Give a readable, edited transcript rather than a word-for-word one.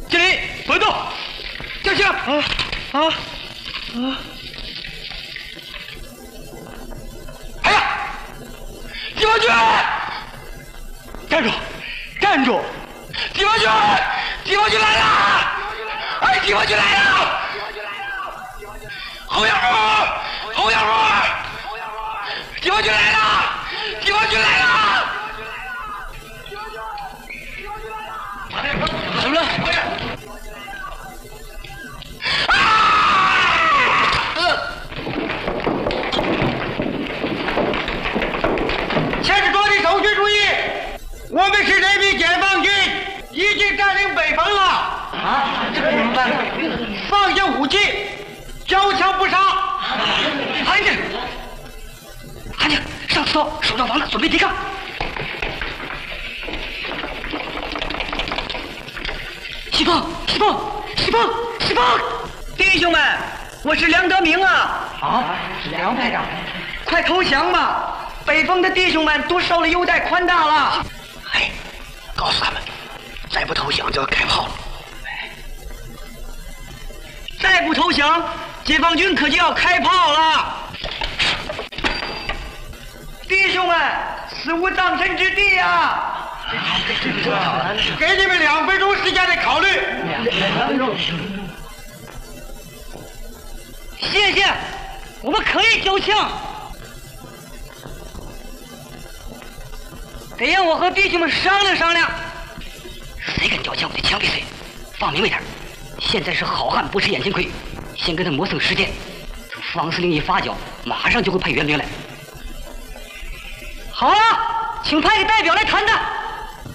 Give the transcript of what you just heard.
经理，不要动，掉下！哎呀，地方军！站住！站住！地方军！地方军来了！哎，地方军来了！侯养福！侯养福！地方军来了！地方军来了！怎么了？前置庄的守军注意，我们是人民解放军，已经占领北方了。啊，这可怎么办呢？放下武器，交枪不杀。安静，安静，上刺刀，守上房子，准备抵抗。西风，西风，西风，西风！弟兄们，我是梁德明啊！啊，是梁排长，快投降吧！北方的弟兄们都受了优待宽大了。哎，告诉他们，再不投降就要开炮了。再不投降，解放军可就要开炮了。弟兄们，死无葬身之地啊！给你们2分钟时间来考虑。2分钟。谢谢，我们可以交枪。得让我和弟兄们商量商量。谁敢交枪，我就枪毙谁。放明白点，现在是好汉不吃眼前亏，先跟他磨蹭时间。等方司令一发脚，马上就会派援兵来。好了，请派个代表来谈谈。